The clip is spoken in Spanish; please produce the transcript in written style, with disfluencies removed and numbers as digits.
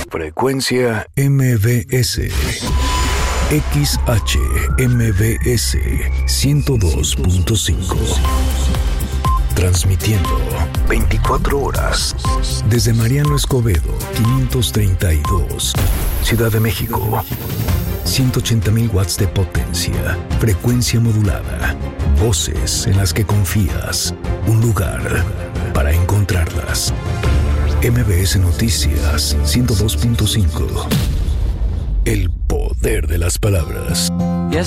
Frecuencia MBS. XHMBS 102.5. Transmitiendo 24 horas desde Mariano Escobedo 532, Ciudad de México. 180,000 watts de potencia, frecuencia modulada, voces en las que confías, un lugar para encontrarlas. MBS Noticias 102.5. El poder de las palabras. Ya